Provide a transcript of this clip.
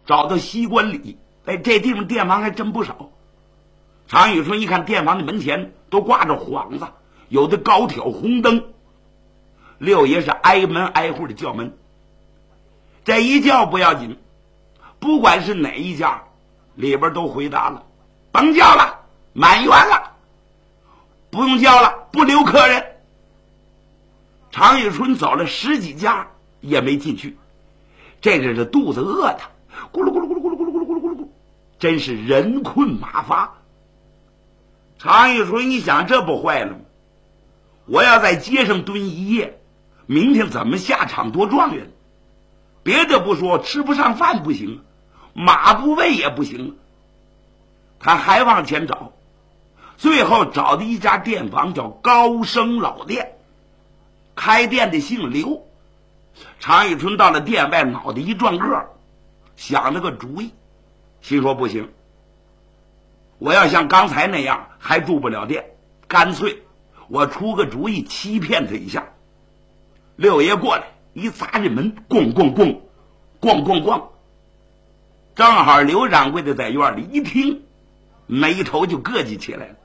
找到西关里，哎，这地方店房还真不少。常遇春一看店房的门前都挂着幌子，有的高挑红灯。六爷是挨门挨户的叫门，这一叫不要紧，不管是哪一家，里边都回答了：甭叫了，满员了，不用叫了，不留客人。常遇春走了10几家也没进去，这个是肚子饿的，咕噜咕噜咕噜咕噜咕噜咕噜咕噜咕噜咕噜，真是人困马乏。常遇春一想，这不坏了吗？我要在街上蹲一夜，明天怎么下场夺状元？别的不说，吃不上饭不行，马不喂也不行。他还往前找，最后找的一家店房叫高升老店，开店的姓刘。常遇春到了店外，脑袋一转个，想了个主意，心说不行，我要像刚才那样还住不了店，干脆我出个主意欺骗他一下。六爷过来一砸这门，咣咣咣咣咣咣，正好刘掌柜的在院里一听，眉头就膈气起来了。